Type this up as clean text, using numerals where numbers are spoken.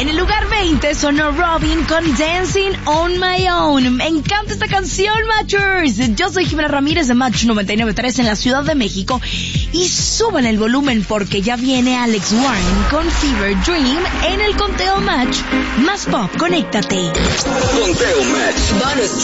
En el lugar 20 sonó Robin con Dancing on My Own. Me encanta esta canción, Matchers. Yo soy Jimena Ramírez de Match 99.3 en la Ciudad de México. Y suban el volumen porque ya viene Alex Warren con Fever Dream en el Conteo Match. Más pop, conéctate. Conteo Match.